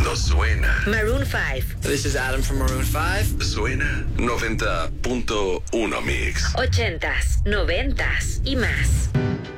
No suena. Maroon 5. This is Adam from Maroon 5. Suena 90.1 Mix. 80s, 90s y más.